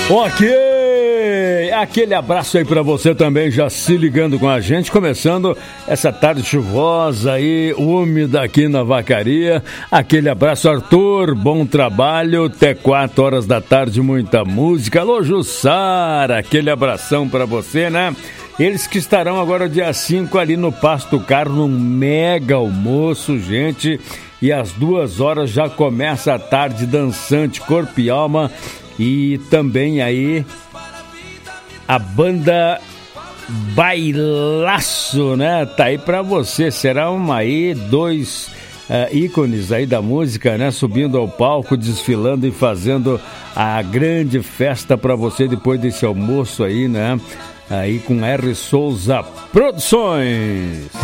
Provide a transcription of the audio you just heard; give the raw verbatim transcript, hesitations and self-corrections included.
Ok, aquele abraço aí pra você também, já se ligando com a gente, começando essa tarde chuvosa e úmida aqui na Vacaria. Aquele abraço, Arthur, bom trabalho, até quatro horas da tarde, muita música. Alô, Jussara, aquele abração pra você, né? Eles que estarão agora dia cinco ali no Pasto Caro, num mega almoço, gente, e às duas horas já começa a tarde dançante, corpo e alma. E também aí a banda Bailaço, né? Tá aí pra você. Serão aí dois uh, ícones aí da música, né? Subindo ao palco, desfilando e fazendo a grande festa pra você depois desse almoço aí, né? Aí com R. Souza Produções.